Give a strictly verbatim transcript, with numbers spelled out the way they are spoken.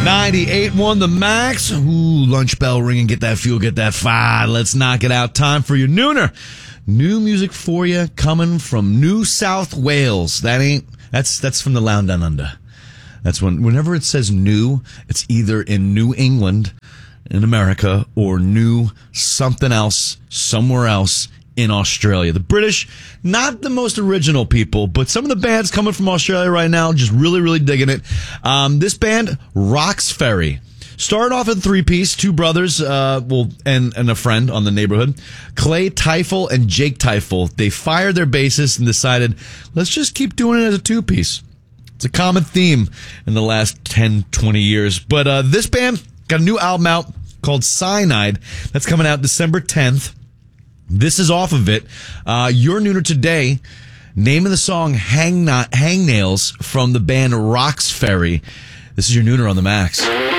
ninety-eight point one The Max. Ooh, lunch bell ringing. Get that fuel, get that fire. Let's knock it out. Time for your nooner. New music for you coming from New South Wales. That ain't, that's, that's from the Lounge Down Under. That's when, whenever it says new, it's either in New England, in America, or new something else, somewhere else in Australia. The British, not the most original people, but some of the bands coming from Australia right now, just really, really digging it. Um, this band, Rocks Ferry. Started off in three-piece, two brothers, uh, well, and, and a friend on the neighborhood. Clay Teifel and Jake Teifel. They fired their bassist and decided, let's just keep doing it as a two-piece. It's a common theme in the last ten, twenty years. But uh, this band got a new album out called Cyanide. That's coming out December tenth. This is off of it. Uh, your nooner today, name of the song Hang, Not, Hang Nails from the band Rocks Ferry. This is your nooner on the Max.